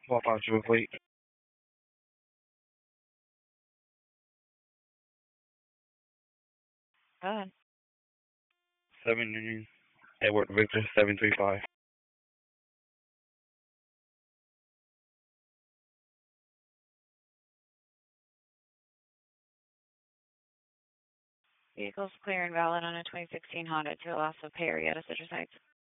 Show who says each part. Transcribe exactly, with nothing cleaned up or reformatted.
Speaker 1: What about you, please?
Speaker 2: Go ahead.
Speaker 1: Seven Union. Edward Victor seven three five.
Speaker 2: Vehicle's clear and valid on a twenty sixteen Honda to Alaska Pay or Yetta Citrus Heights.